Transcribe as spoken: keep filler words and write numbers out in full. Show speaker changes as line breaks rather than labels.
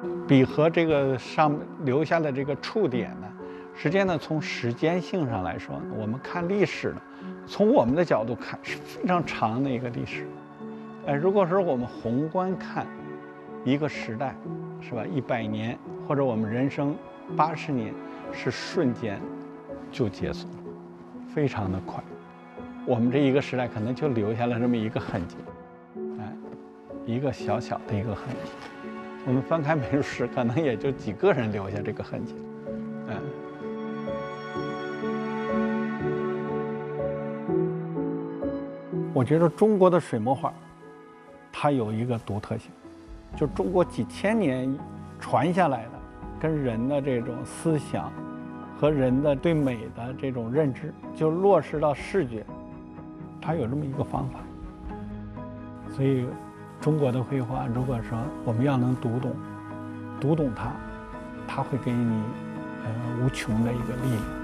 笔和这个上留下的这个触点呢，实际上呢，从时间性上来说，我们看历史呢，从我们的角度看是非常长的一个历史。哎，如果说我们宏观看一个时代，是吧？一百年或者我们人生八十年，是瞬间就结束了，非常的快。我们这一个时代可能就留下了这么一个痕迹，哎，一个小小的一个痕迹。我们翻开美术史，可能也就几个人留下这个痕迹，嗯。我觉得中国的水墨画，它有一个独特性，就中国几千年传下来的，跟人的这种思想和人的对美的这种认知，就落实到视觉，它有这么一个方法。所以，中国的绘画，如果说我们要能读懂，读懂它，它会给你呃无穷的一个力量。